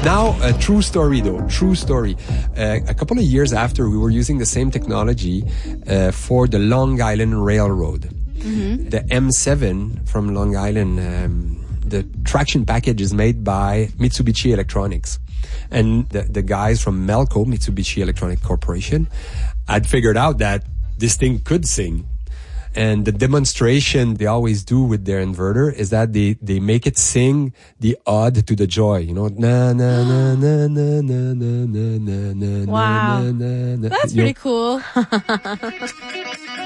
Now, a true story though, true story. A couple of years after, we were using the same technology for the Long Island Railroad. Mm-hmm. The M7 from Long Island, the traction package is made by Mitsubishi Electronics. And the guys from Melco, Mitsubishi Electronic Corporation, had figured out that this thing could sing. And the demonstration they always do with their inverter is that they make it sing the ode to the joy, you know, na na na na na na na na na. Wow, na, na, na. That's pretty cool.